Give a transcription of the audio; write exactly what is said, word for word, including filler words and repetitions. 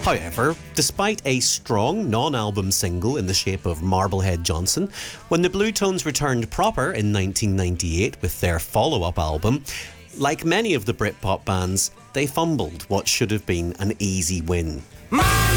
However, despite a strong non-album single in the shape of Marblehead Johnson, when the Bluetones returned proper in nineteen ninety-eight with their follow-up album, like many of the Britpop bands, they fumbled what should have been an easy win. My